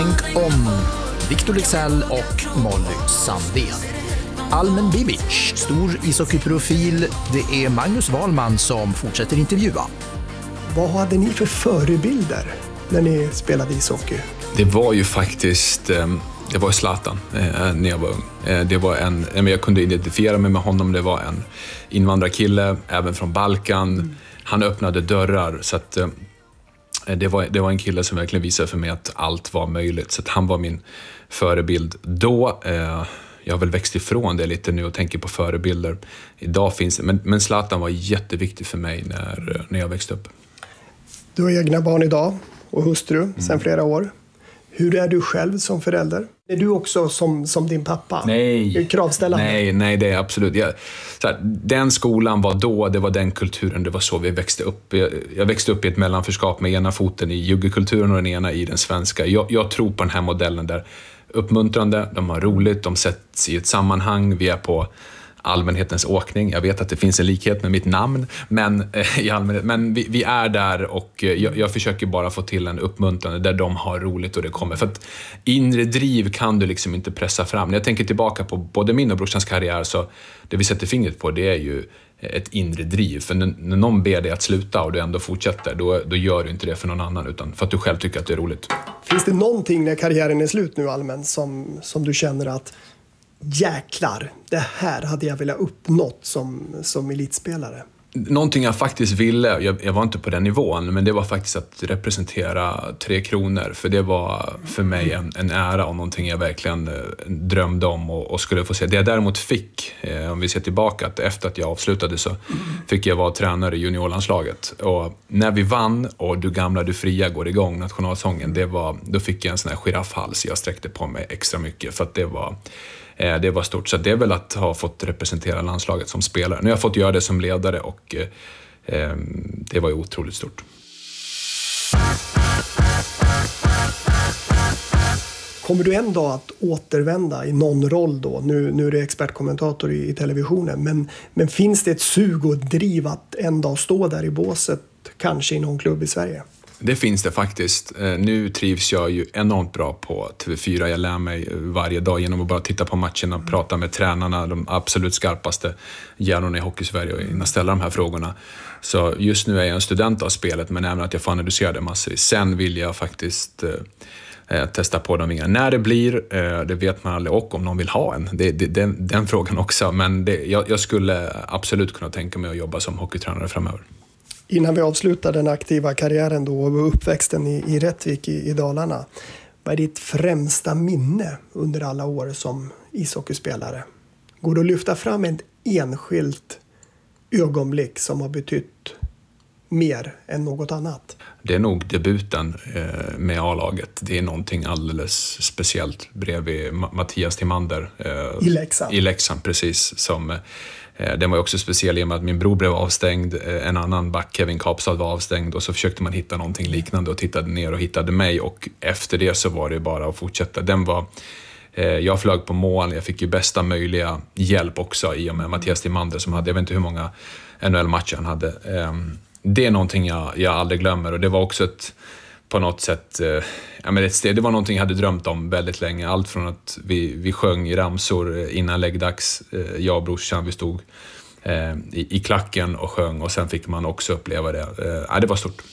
Tänk om. Victor Leksell och Molly Sandén. Almen Bibic, stor ishockeyprofil. Det är Magnus Wahlman som fortsätter intervjua. Vad hade ni för förebilder när ni spelade ishockey? Det var ju faktiskt... Det var Zlatan när jag var ung. Det var jag kunde identifiera mig med honom. Det var en invandrarkille, även från Balkan. Han öppnade dörrar, så att det var en kille som verkligen visade för mig att allt var möjligt. Så att han var min förebild då. Jag har väl växt ifrån det lite nu och tänker på förebilder. Idag finns det, men Zlatan var jätteviktig för mig när jag växte upp. Du har egna barn idag och hustru sedan flera år. Hur är du själv som förälder? Är du också som din pappa? Nej. Kravställande? Nej, det är absolut. Den skolan var då, det var den kulturen, det var så vi växte upp. Jag växte upp i ett mellanförskap med ena foten i juggekulturen och den ena i den svenska. Jag tror på den här modellen där uppmuntrande, de har roligt, de sätts i ett sammanhang, vi är på allmänhetens åkning. Jag vet att det finns en likhet med mitt namn, men vi är där och jag försöker bara få till en uppmuntrande där de har roligt och det kommer. För att inre driv kan du liksom inte pressa fram. När jag tänker tillbaka på både min och brorsans karriär, så det vi sätter fingret på, det är ju ett inre driv. För när någon ber dig att sluta och du ändå fortsätter, då gör du inte det för någon annan, utan för att du själv tycker att det är roligt. Finns det någonting när karriären är slut nu, Almen, som du känner att jäklar, det här hade jag velat uppnått som elitspelare? Någonting jag faktiskt ville, jag var inte på den nivån, men det var faktiskt att representera 3 Kronor. För det var för mig en ära och någonting jag verkligen drömde om och skulle få se. Det jag däremot fick, om vi ser tillbaka, att efter att jag avslutade så fick jag vara tränare i juniorlandslaget. Och när vi vann och Du gamla, du fria går igång, nationalsången, då fick jag en sån här giraffhals. Jag sträckte på mig extra mycket för att det var stort. Så det är väl att ha fått representera landslaget som spelare. Nu har jag fått göra det som ledare och det var ju otroligt stort. Kommer du en dag att återvända i någon roll då? Nu är du expertkommentator i televisionen. Men finns det ett sug och driv att en dag stå där i båset, kanske i någon klubb i Sverige? Det finns det faktiskt. Nu trivs jag ju enormt bra på TV4. Jag lär mig varje dag genom att bara titta på matcherna och prata med tränarna, de absolut skarpaste hjärnorna i Hockeysverige, och innan ställa de här frågorna. Så just nu är jag en student av spelet, men även att jag får analysera det massor. Sen vill jag faktiskt testa på dem igen. När det blir, det vet man aldrig, och om någon vill ha en. Den frågan också. Men jag skulle absolut kunna tänka mig att jobba som hockeytränare framöver. Innan vi avslutar den aktiva karriären då och uppväxten i Rättvik i Dalarna, vad är ditt främsta minne under alla år som ishockeyspelare? Går det att lyfta fram ett enskilt ögonblick som har betytt mer än något annat? Det är nog debuten med A-laget. Det är någonting alldeles speciellt bredvid Mattias Timander. I Leksand, precis. Den var också speciell i och med att min bror blev avstängd, en annan back, Kevin Kapstad, var avstängd, och så försökte man hitta någonting liknande och tittade ner och hittade mig, och efter det så var det bara att fortsätta. Jag flög på mål, jag fick ju bästa möjliga hjälp också i och med Mattias Timander som hade, jag vet inte hur många NHL-matcher han hade. Det är någonting jag aldrig glömmer, och det var också på något sätt, det var någonting jag hade drömt om väldigt länge. Allt från att vi sjöng i ramsor innan läggdags, jag och brorsan, vi stod i klacken och sjöng, och sen fick man också uppleva det. Det var stort.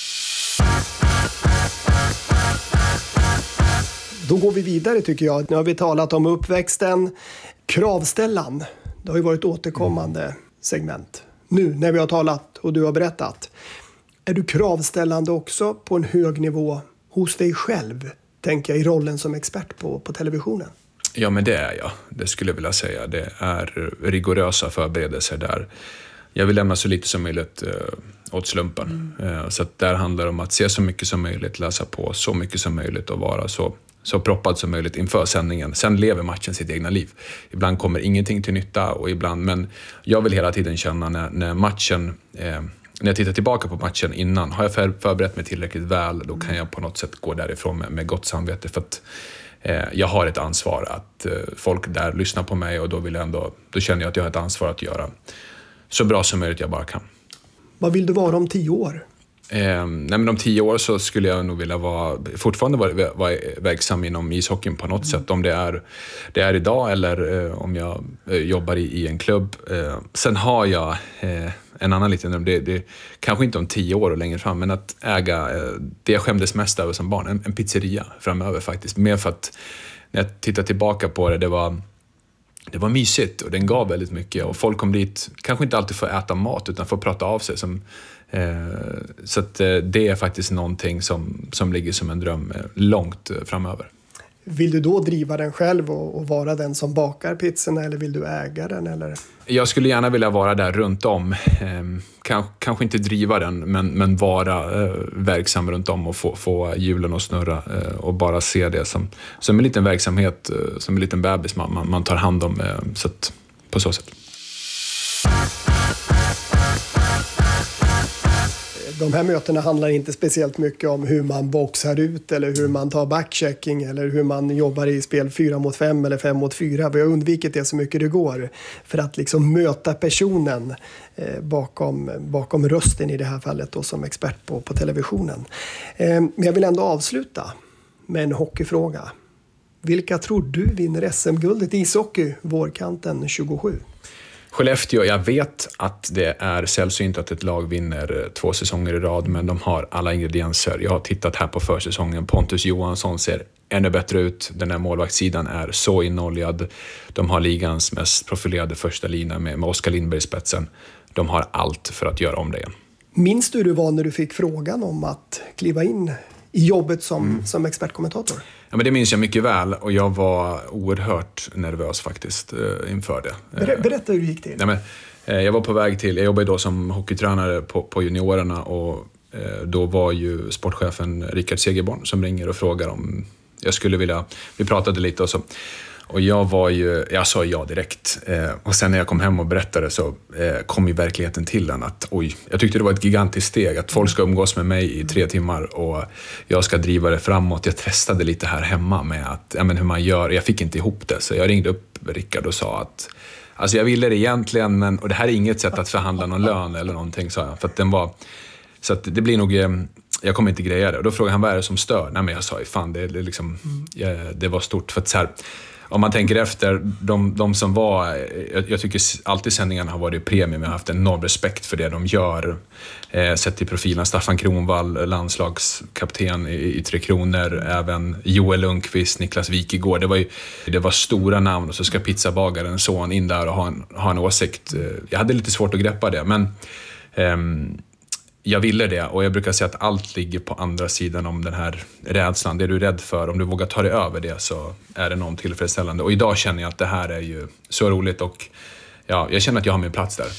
Då går vi vidare, tycker jag. Nu har vi talat om uppväxten, kravställan. Det har ju varit återkommande segment. Nu när vi har talat och du har berättat, är du kravställande också på en hög nivå hos dig själv, tänker jag, i rollen som expert på televisionen? Ja, men det är jag. Det skulle jag vilja säga. Det är rigorösa förberedelser där. Jag vill lämna så lite som möjligt åt slumpen. Så att där handlar det om att se så mycket som möjligt, läsa på så mycket som möjligt och vara så proppad som möjligt inför sändningen. Sen lever matchen sitt egna liv. Ibland kommer ingenting till nytta och ibland, men jag vill hela tiden känna när matchen, när jag tittar tillbaka på matchen innan, har jag förberett mig tillräckligt väl, då kan jag på något sätt gå därifrån med gott samvete, för att jag har ett ansvar att folk där lyssnar på mig, och då känner jag att jag har ett ansvar att göra så bra som möjligt jag bara kan. Vad vill du vara om 10 år? Nej, men om 10 år så skulle jag nog vilja fortfarande vara verksam inom ishockeyn på något sätt. Om det är idag eller om jag jobbar i en klubb. Sen har jag en annan liten dröm. Det kanske inte om 10 år och längre fram, men att äga det jag skämdes mest över som barn. En pizzeria framöver faktiskt. Mer för att när jag tittar tillbaka på det var mysigt och den gav väldigt mycket. Och folk kom dit, kanske inte alltid för att äta mat utan för att prata av sig. Så att det är faktiskt någonting som ligger som en dröm långt framöver. Vill du då driva den själv och vara den som bakar pizzorna, eller vill du äga den? Eller? Jag skulle gärna vilja vara där runt om. Kanske inte driva den, men vara verksam runt om och få hjulen att snurra och bara se det som en liten verksamhet, som en liten bebis man tar hand om. Så att, på så sätt. De här mötena handlar inte speciellt mycket om hur man boxar ut eller hur man tar backchecking eller hur man jobbar i spel 4 mot 5 eller 5 mot 4. Vi har undvikit det så mycket det går för att liksom möta personen bakom rösten i det här fallet då, som expert på televisionen. Men jag vill ändå avsluta med en hockeyfråga. Vilka tror du vinner SM-guldet i ishockey vårkanten 27? Skellefteå, jag vet att det är sällsynt att ett lag vinner 2 säsonger i rad, men de har alla ingredienser. Jag har tittat här på försäsongen. Pontus Johansson ser ännu bättre ut. Den här målvaktssidan är så inoljad. De har ligans mest profilerade första lina med Oskar Lindberg i spetsen. De har allt för att göra om det igen. Minns du hur det var när du fick frågan om att kliva in i jobbet som expertkommentator? Ja, men det minns jag mycket väl och jag var oerhört nervös faktiskt inför det. Berätta hur det gick till. Ja, men, jag var på väg till, jag jobbade då som hockeytränare på juniorerna och då var ju sportchefen Rickard Segerborn som ringer och frågar om jag skulle vilja, vi pratade lite och så. Och jag sa ja direkt. Och sen när jag kom hem och berättade så kom ju verkligheten till den att jag tyckte det var ett gigantiskt steg att folk ska umgås med mig i 3 timmar och jag ska driva det framåt. Jag testade lite här hemma med att, hur man gör. Jag fick inte ihop det så jag ringde upp Rickard och sa att alltså jag ville det egentligen och det här är inget sätt att förhandla någon lön eller någonting, sa jag. För att den var, så att det blir nog, jag kommer inte greja det. Och då frågade han vad är det som stör? Nej men jag sa fan det liksom, det var stort för att så här. Om man tänker efter, de som var, jag tycker alltid sändningarna har varit premium. Jag har haft enorm respekt för det de gör. Sett till profilen, Staffan Kronwall, landslagskapten i 3 Kronor. Även Joel Lundqvist, Niklas Wikegård. Det var stora namn och så ska pizzabagaren son in där och ha en åsikt. Jag hade lite svårt att greppa det, men jag ville det och jag brukar säga att allt ligger på andra sidan om den här rädslan. Det du är rädd för, om du vågar ta dig över det så är det någon tillfredsställande. Och idag känner jag att det här är ju så roligt och ja, jag känner att jag har min plats där.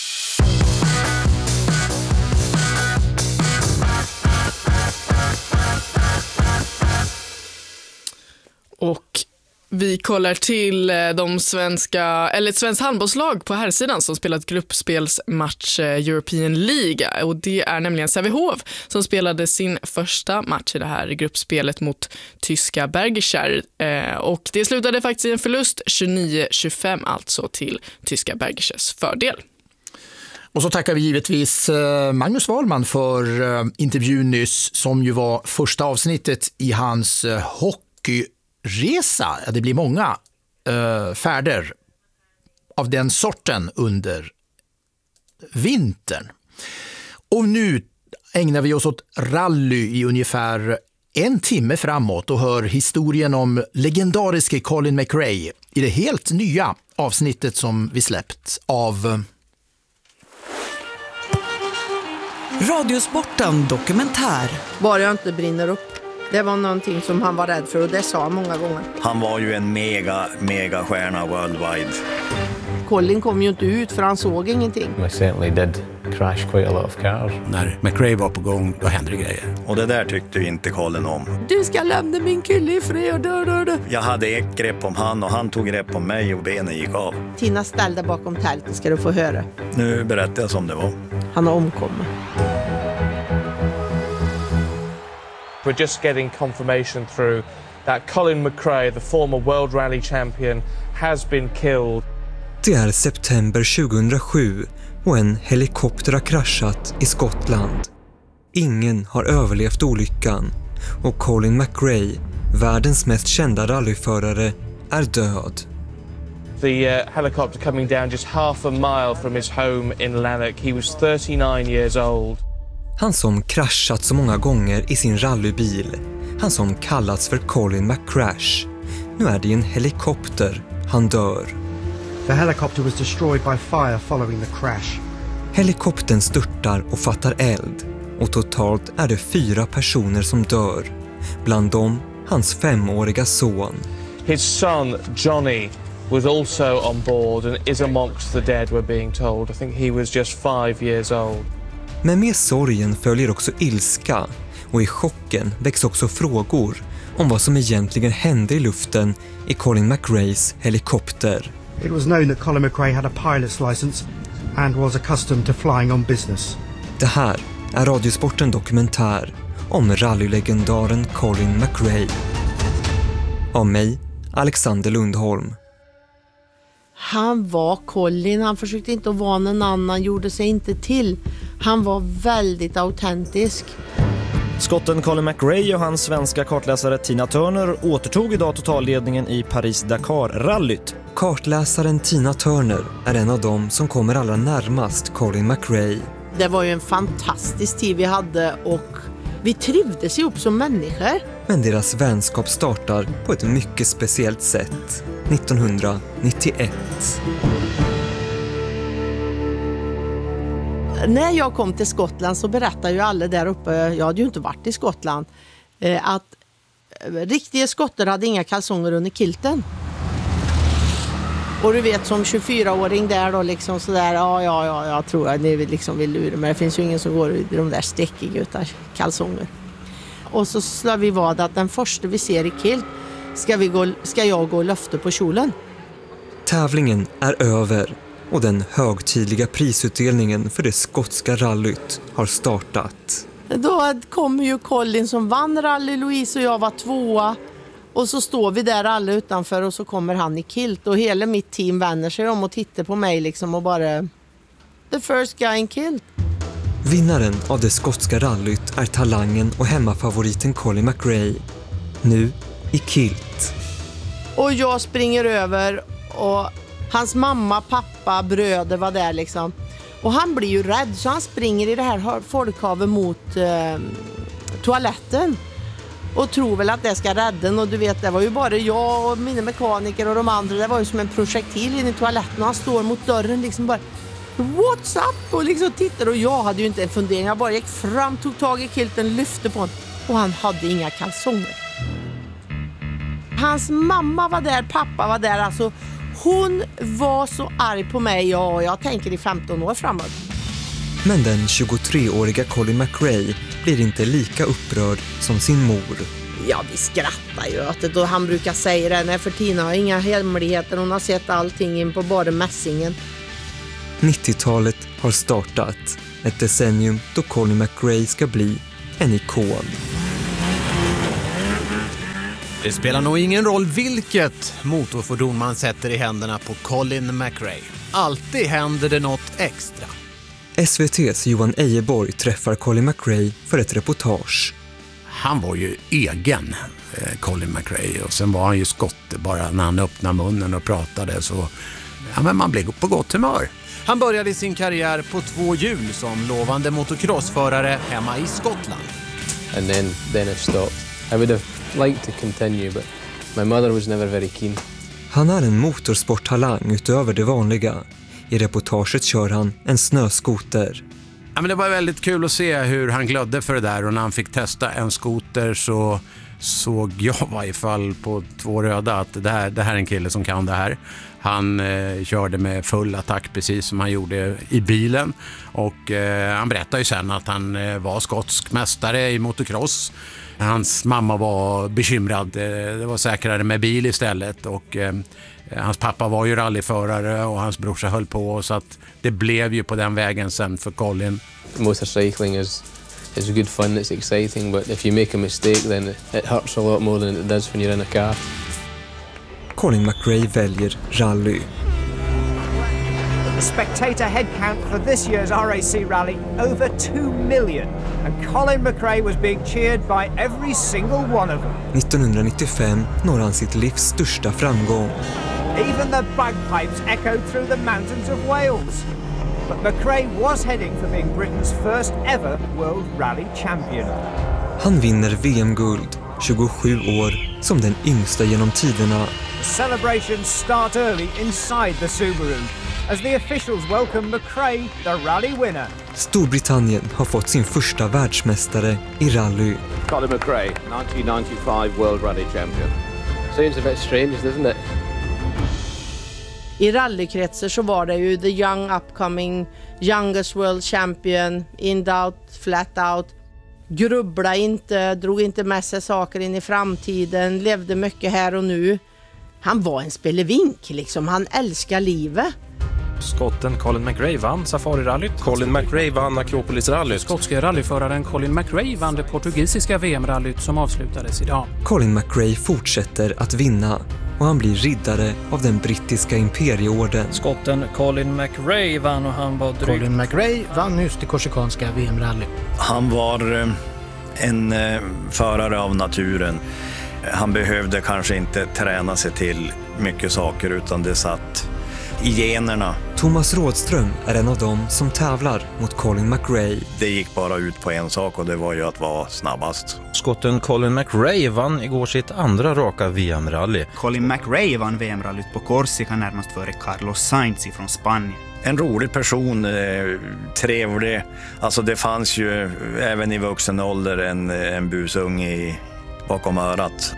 Och vi kollar till ett svenskt handbollslag på herrsidan som spelat gruppspelsmatch European League. Och det är nämligen Sävehof som spelade sin första match i det här gruppspelet mot tyska Bergischer. Och det slutade faktiskt i en förlust 29-25 alltså till tyska Bergischers fördel. Och så tackar vi givetvis Magnus Wahlman för intervjun nyss som ju var första avsnittet i hans hockeyresa. Det blir många färder av den sorten under vintern. Och nu ägnar vi oss åt rally i ungefär 1 timme framåt och hör historien om legendariske Colin McRae i det helt nya avsnittet som vi släppt av Radiosporten dokumentär. Bara jag inte brinner upp. Det var någonting som han var rädd för och det sa han många gånger. Han var ju en mega stjärna worldwide. Colin kom ju inte ut för han såg ingenting. I certainly did crash quite a lot of cars. När McRae var på gång, då hände det grejer. Och det där tyckte ju inte Colin om. Du ska lämna min kille i fred. Jag hade ett grepp om han och han tog grepp om mig och benen gick av. Tina ställde bakom tältet, ska du få höra. Nu berättar jag som det var. Han har omkommit. We're just getting confirmation through that Colin McRae, the former World Rally Champion, has been killed. Det är september 2007 och en helikopter har kraschat i Skottland. ingen har överlevt olyckan och Colin McRae, världens mest kända rallyförare, är död. The helicopter coming down just half a mile from his home in Lanark. He was 39 years old. Han som kraschat så många gånger i sin rallybil. Han som kallats för Colin McCrash. Nu är det en helikopter han dör. The helicopter was destroyed by fire following the crash. Helikoptern störtar och fattar eld. Och totalt är det 4 personer som dör. Bland dem hans 5-åriga son. His son Johnny was also on board and is amongst the dead, we're being told. I think he was just 5 years old. Men med sorgen följer också ilska. Och i chocken väcks också frågor om vad som egentligen hände i luften i Colin McRaes helikopter. It was known that Colin McRae had a pilot's license and was accustomed to flying on business. Det här är Radiosporten dokumentär om rallylegendaren Colin McRae. Av mig, Alexander Lundholm. Han var Colin, han försökte inte att vara någon annan, gjorde sig inte till. Han var väldigt autentisk. Skotten Colin McRae och hans svenska kartläsare Tina Turner återtog idag totalledningen i Paris-Dakar-rallyt. Kartläsaren Tina Turner är en av dem som kommer allra närmast Colin McRae. Det var ju en fantastisk tid vi hade och vi trivdes ihop som människor. Men deras vänskap startar på ett mycket speciellt sätt. 1991. När jag kom till Skottland så berättade ju alla där uppe, jag hade ju inte varit i Skottland, att riktiga skotter hade inga kalsonger under kilten. Och du vet som 24-åring där då liksom sådär, ja, jag tror att ni liksom vill lura, men det finns ju ingen som går i de där stäckiga utan kalsonger. Och så slår vi vad att den första vi ser i kilt ska jag gå och löfta på kjolen. Tävlingen är över och den högtidliga prisutdelningen för det skotska rallyt har startat. Då kommer ju Colin som vann rally, Louise och jag var 2. Och så står vi där alla utanför och så kommer han i kilt och hela mitt team vänder sig om och tittar på mig liksom och bara the first guy in kilt. Vinnaren av det skotska rallyt är talangen och hemmafavoriten Colin McRae. Nu i kilt. Och jag springer över och hans mamma, pappa, bröder var där liksom. Och han blir ju rädd så han springer i det här folkhavet mot toaletten. Och tror väl att det ska rädda. Och du vet, det var ju bara jag och mina mekaniker och de andra. Det var ju som en projektil in i toaletten. Och han står mot dörren liksom bara what's up? Och liksom tittar. Och jag hade ju inte en fundering. Jag bara gick fram, tog tag i kilten, lyfte på honom. Och han hade inga kalsonger. Hans mamma var där, pappa var där. Alltså, hon var så arg på mig. Ja, jag tänker i 15 år framåt. Men den 23-åriga Colin McRae blir inte lika upprörd som sin mor. Ja, vi skrattar ju åt det och han brukar säga det. Nej, för Tina har inga hemligheter. Hon har sett allting in på bara mässingen. 90-talet har startat. Ett decennium då Colin McRae ska bli en ikon. Det spelar nog ingen roll vilket motorfordon man sätter i händerna på Colin McRae. Alltid händer det något extra. SVT:s Johan Ejeborg träffar Colin McRae för ett reportage. Han var ju egen, Colin McRae, och sen var han ju skotte bara när han öppnade munnen och pratade så ja, men man blev på gott humör. Han började sin karriär på 2 hjul som lovande motocrossförare hemma i Skottland. And then it stopped. I would have liked to continue but my mother was never very keen. Han är en motorsporttalang utöver det vanliga. I reportaget kör han en snöskoter. Ja, men det var väldigt kul att se hur han glödde för det där och när han fick testa en skoter så såg jag i varje fall på 2 röda att det här är en kille som kan det här. Han körde med full attack precis som han gjorde i bilen och han berättade ju sen att han var skotsk mästare i motocross. Hans mamma var bekymrad, det var säkrare med bil istället och hans pappa var ju rallyförare och hans brorsa höll på så att det blev ju på den vägen sen för Colin. Motorcycling is good fun, it's exciting, but if you make a mistake then it hurts a lot more than it does when you're in a car. Colin McRae väljer rally. The spectator head count for this year's RAC rally over 2 million. and Colin McRae was being cheered by every single one of them. 1995 når han sitt livs största framgång. Even the bagpipes echoed through the mountains of Wales. But McRae was heading for being Britain's first ever World Rally Champion. Han vinner VM-guld, 27 år, som den yngsta genom tiderna. The celebrations start early inside the Subaru as the officials welcome McRae, the rally winner. Storbritannien har fått sin första världsmästare i rally. Colin McRae, 1995 World Rally Champion. Seems a bit strange, doesn't it? I rallykretsar så var det ju the young upcoming youngest world champion, in doubt, flat out. Grubbla inte, drog inte med sig saker in i framtiden, levde mycket här och nu. Han var en spelevink liksom, han älskar livet. Skotten Colin McRae vann Safari-rallyt. Colin McRae vann Akropolis-rallyt. Skotska rallyföraren Colin McRae vann det portugisiska VM-rallyt som avslutades idag. Colin McRae fortsätter att vinna och han blir riddare av den brittiska imperieorden. Skotten Colin McRae vann och han var drygt. Colin McRae vann just det korsikanska VM-rally. Han var en förare av naturen. Han behövde kanske inte träna sig till mycket saker utan det satt i generna. Thomas Rådström är en av dem som tävlar mot Colin McRae. Det gick bara ut på en sak och det var ju att vara snabbast. Skotten Colin McRae vann igår sitt andra raka VM-rally. Colin McRae vann VM-rallyt på Korsika närmast före Carlos Sainz från Spanien. En rolig person, trevlig. Alltså det fanns ju även i vuxen ålder en busung bakom örat.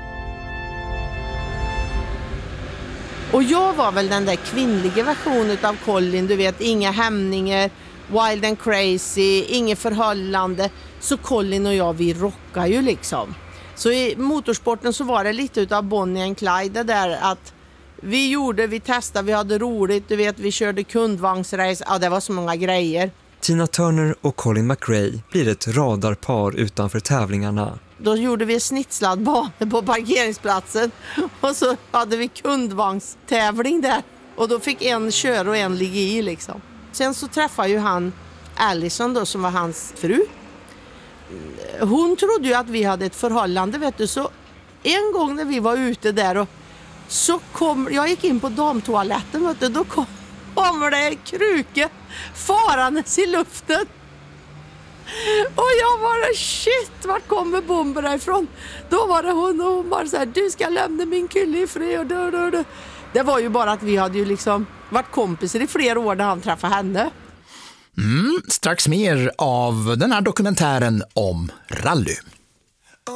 Och jag var väl den där kvinnliga versionen av Colin, du vet, inga hämningar, wild and crazy, inget förhållande. Så Colin och jag, vi rockar ju liksom. Så i motorsporten så var det lite utav Bonnie and Clyde där att vi testade, vi hade roligt, du vet, vi körde kundvagnsrace, ja det var så många grejer. Tina Turner och Colin McRae blir ett radarpar utanför tävlingarna. Då gjorde vi snittsladbana på parkeringsplatsen och så hade vi kundvagnstävling där. Och då fick en köra och en ligga i liksom. Sen så träffade ju han Allison då som var hans fru. Hon trodde ju att vi hade ett förhållande, vet du. Så en gång när vi var ute där och så jag gick in på damtoaletten, vet du, då kommer det en kruke farandes i luften. Och jag bara shit, vart kommer bomberna ifrån? Då var det hon bara så här, du ska lämna min kille i fred. Det var ju bara att vi hade ju liksom varit kompisar i flera år när han träffade henne. Strax mer av den här dokumentären om rally.